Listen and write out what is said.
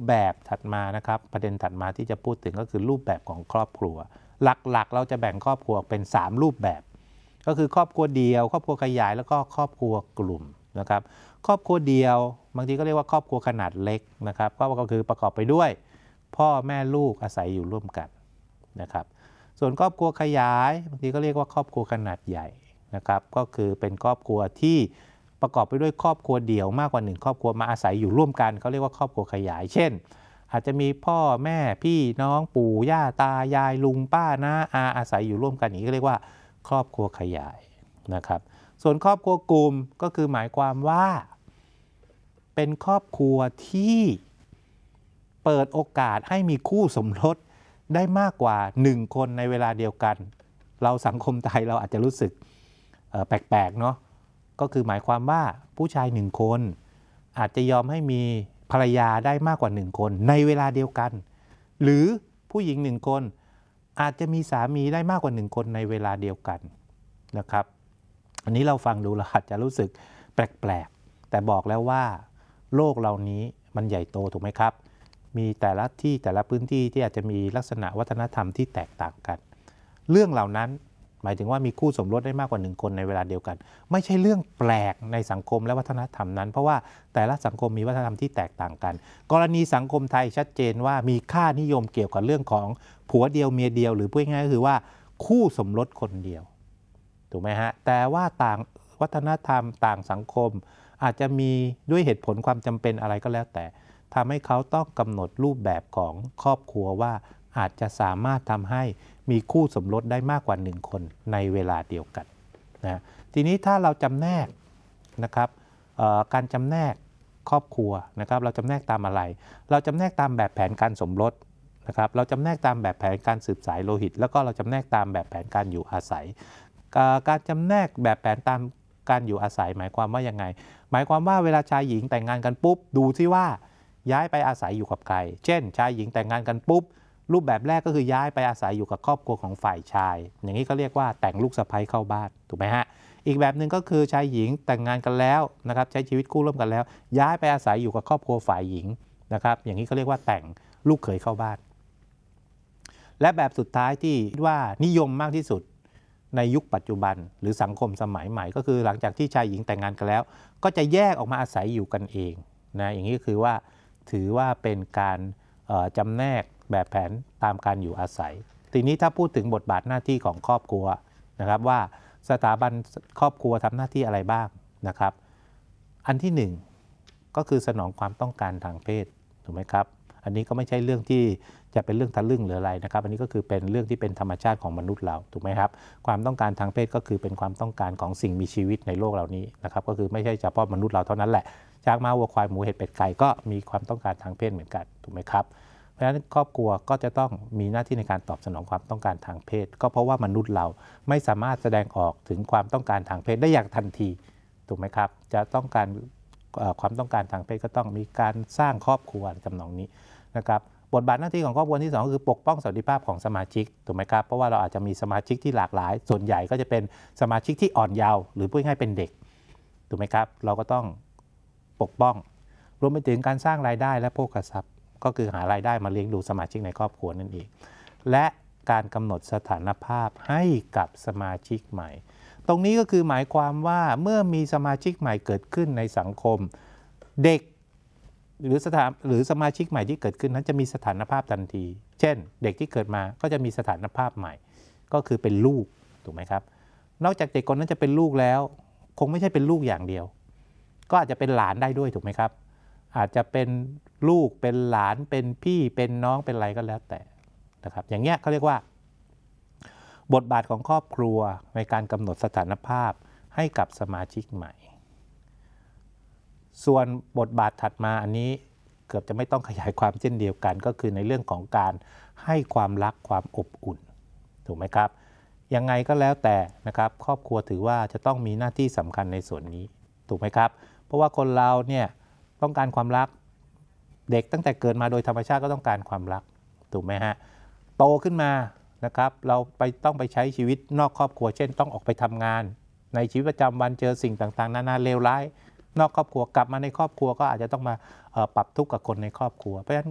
แบบถัดมานะครับประเด็นถัดมาที่จะพูดถึงก็คือรูปแบบของครอบครัวหลักๆเราจะแบ่งครอบครัวเป็น3รูปแบบก็คือครอบครัวเดียวครอบครัวขยายแล้วก็ครอบครัวกลุ่มนะครับครอบครัวเดียวบางทีก็เรียกว่าครอบครัวขนาดเล็กนะครับก็คือประกอบไปด้วยพ่อแม่ลูกอาศัยอยู่ร่วมกันนะครับส่วนครอบครัวขยายบางทีก็เรียกว่าครอบครัวขนาดใหญ่นะครับก็คือเป็นครอบครัวที่ประกอบไปด้วยครอบครัวเดี่ยวมากกว่า1ครอบครัวมาอาศัยอยู่ร่วมกันเขาเรียกว่าครอบครัวขยายเช่นอาจจะมีพ่อแม่พี่น้องปู่ย่าตายายลุงป้าน้าอาศัยอยู่ร่วมกันอย่างนี้ก็เรียกว่าครอบครัวขยายนะครับส่วนครอบครัวกลุ่มก็คือหมายความว่าเป็นครอบครัวที่เปิดโอกาสให้มีคู่สมรสได้มากกว่า1คนในเวลาเดียวกันเราสังคมไทยเราอาจจะรู้สึกแปลกๆเนาะก็คือหมายความว่าผู้ชาย1คนอาจจะยอมให้มีภรรยาได้มากกว่า1คนในเวลาเดียวกันหรือผู้หญิง1คนอาจจะมีสามีได้มากกว่า1คนในเวลาเดียวกันนะครับอันนี้เราฟังดูเราอาจจะรู้สึกแปลกๆแต่บอกแล้วว่าโลกเหล่านี้มันใหญ่โตถูกไหมครับมีแต่ละที่แต่ละพื้นที่ที่อาจจะมีลักษณะวัฒนธรรมที่แตกต่างกันเรื่องเหล่านั้นหมายถึงว่ามีคู่สมรสได้มากกว่า1คนในเวลาเดียวกันไม่ใช่เรื่องแปลกในสังคมและวัฒนธรรมนั้นเพราะว่าแต่ละสังคมมีวัฒนธรรมที่แตกต่างกันกรณีสังคมไทยชัดเจนว่ามีค่านิยมเกี่ยวกับเรื่องของผัวเดียวเมียเดียวหรือพูดง่ายๆก็คือว่าคู่สมรสคนเดียวถูกไหมฮะแต่ว่าต่างวัฒนธรรมต่างสังคมอาจจะมีด้วยเหตุผลความจำเป็นอะไรก็แล้วแต่ทำให้เขาต้องกำหนดรูปแบบของครอบครัวว่าอาจจะสามารถทำให้มีคู่สมรสได้มากกว่า1คนในเวลาเดียวกันนะทีนี้ถ้าเราจำแนกนะครับการจำแนกครอบครัวนะครับเราจำแนกตามอะไรเราจำแนกตามแบบแผนการสมรสนะครับเราจำแนกตามแบบแผนการสืบสายโลหิตแล้วก็เราจำแนกตามแบบแผนการอยู่อาศัยการจำแนกแบบแผนตามการอยู่อาศัยหมายความว่ายังไงหมายความว่าเวลาชายหญิงแต่งงานกันปุ๊บดูซิว่าย้ายไปอาศัยอยู่กับใครเช่นชายหญิงแต่งงานกันปุ๊บรูปแบบแรกก็คือย้ายไปอาศัยอยู่กับครอบครัวของฝ่ายชายอย่างนี้ก็เรียกว่าแต่งลูกสะใภ้เข้าบ้านถูกไหมฮะอีกแบบหนึ่งก็คือชายหญิงแต่งงานกันแล้วนะครับใช้ชีวิตคู่ร่วมกันแล้วย้ายไปอาศัยอยู่กับครอบครัวฝ่ายหญิงนะครับอย่างนี้ก็เรียกว่าแต่งลูกเขยเข้าบ้านและแบบสุดท้ายที่ว่านิยมมากที่สุดในยุคปัจจุบันหรือสังคมสมัยใหม่ก็คือหลังจากที่ชายหญิงแต่งงานกันแล้วก็จะแยกออกมาอาศัยอยู่กันเองนะอย่างนี้ก็คือว่าถือว่าเป็นการจำแนกแบบแผนตามการอยู่อาศัยทีนี้ถ้าพูดถึงบทบาทหน้าที่ของครอบครัวนะครับว่าสถาบันครอบครัวทำหน้าที่อะไรบ้างนะครับอันที่1ก็คือสนองความต้องการทางเพศถูกไหมครับอันนี้ก็ไม่ใช่เรื่องที่จะเป็นเรื่องทะลึ่งหรืออะไรนะครับอันนี้ก็คือเป็นเรื่องที่เป็นธรรมชาติของมนุษย์เราถูกไหมครับความต้องการทางเพศก็คือเป็นความต้องการของสิ่งมีชีวิตในโลกเหล่านี้นะครับก็คือไม่ใช่เฉพาะมนุษย์เราเท่านั้นแหละจากม้าวัวควายหมูเห็ดเป็ดไก่ก็มีความต้องการทางเพศเหมือนกันถูกไหมครับเพราะฉะนั้นครอบครัวก็จะต้องมีหน้าที่ในการตอบสนองความต้องการทางเพศก็เพราะว่ามนุษย์เราไม่สามารถแสดงออกถึงความต้องการทางเพศได้อย่างทันทีถูกไหมครับจะต้องการความต้องการทางเพศก็ต้องมีการสร้างครอบครัวจำนองนี้นะครับบทบาทหน้าที่ของครอบครัวที่2คือปกป้องสวัสดิภาพของสมาชิกถูกไหมครับเพราะว่าเราอาจจะมีสมาชิกที่หลากหลายส่วนใหญ่ก็จะเป็นสมาชิกที่อ่อนเยาว์หรือพูดง่ายๆเป็นเด็กถูกไหมครับเราก็ต้องปกป้องรวมไปถึงการสร้างรายได้และโภคทรัพย์ก็คือหารายได้มาเลี้ยงดูสมาชิกในครอบครัวนั่นเองและการกำหนดสถานภาพให้กับสมาชิกใหม่ตรงนี้ก็คือหมายความว่าเมื่อมีสมาชิกใหม่เกิดขึ้นในสังคมเด็กหรือสมาชิกใหม่ที่เกิดขึ้นนั้นจะมีสถานภาพทันทีเช่นเด็กที่เกิดมาก็จะมีสถานภาพใหม่ก็คือเป็นลูกถูกไหมครับนอกจากเด็กคนนั้นจะเป็นลูกแล้วคงไม่ใช่เป็นลูกอย่างเดียวก็อาจจะเป็นหลานได้ด้วยถูกไหมครับอาจจะเป็นลูกเป็นหลานเป็นพี่เป็นน้องเป็นอะไรก็แล้วแต่นะครับอย่างเงี้ยเขาเรียกว่าบทบาทของครอบครัวในการกำหนดสถานภาพให้กับสมาชิกใหม่ส่วนบทบาทถัดมาอันนี้เกือบจะไม่ต้องขยายความเช่นเดียวกันก็คือในเรื่องของการให้ความรักความอบอุ่นถูกไหมครับยังไงก็แล้วแต่นะครับครอบครัวถือว่าจะต้องมีหน้าที่สำคัญในส่วนนี้ถูกไหมครับเพราะว่าคนเราเนี่ยต้องการความรักเด็กตั้งแต่เกิดมาโดยธรรมชาติก็ต้องการความรักถูกไหมฮะโตขึ้นมานะครับเราต้องไปใช้ชีวิตนอกครอบครัวเช่นต้องออกไปทำงานในชีวิตประจำวันเจอสิ่งต่างๆนานาเลวร้ายนอกครอบครัวกลับมาในครอบครัวก็อาจจะต้องมาปรับทุกข์กับคนในครอบครัวเพราะฉะนั้น